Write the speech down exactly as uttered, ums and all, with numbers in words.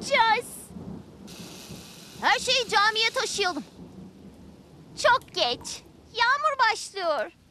yapacağız? Her şeyi camiye taşıyalım. Çok geç. Yağmur başlıyor.